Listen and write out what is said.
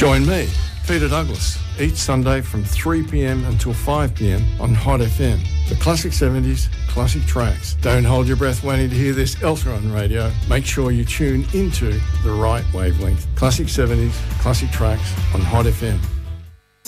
Join me, Peter Douglas, each Sunday from 3pm until 5pm on Hot FM. The Classic 70s, classic tracks. Don't hold your breath waiting to hear this elsewhere on radio. Make sure you tune into the right wavelength. Classic 70s, classic tracks on Hot FM.